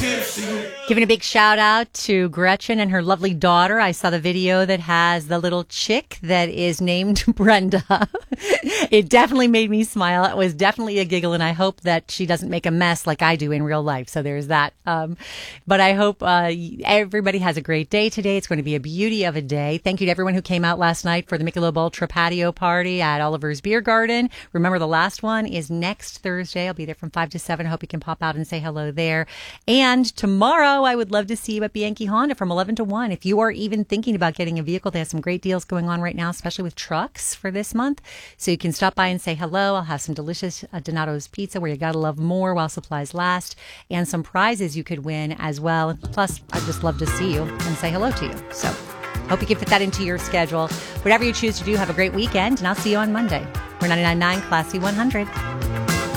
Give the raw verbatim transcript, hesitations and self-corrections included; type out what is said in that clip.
Giving a big shout out to Gretchen and her lovely daughter. I saw the video that has the little chick that is named Brenda. It definitely made me smile. It was definitely a giggle, and I hope that she doesn't make a mess like I do in real life. So there's that. Um, but I hope uh, everybody has a great day today. It's going to be a beauty of a day. Thank you to everyone who came out last night for the Michelob Ultra patio party at Oliver's Beer Garden. Remember, the last one is next Thursday. I'll be there from five to seven. I hope you can pop out and say hello there. And tomorrow, I would love to see you at Bianchi Honda from eleven to one. If you are even thinking about getting a vehicle, they have some great deals going on right now, especially with trucks for this month. So you can stop by and say hello. I'll have some delicious uh, Donato's pizza where you gotta love more while supplies last, and some prizes you could win as well. Plus, I'd just love to see you and say hello to you. So hope you can fit that into your schedule. Whatever you choose to do, have a great weekend, and I'll see you on Monday. We're ninety-nine point nine Classy one hundred.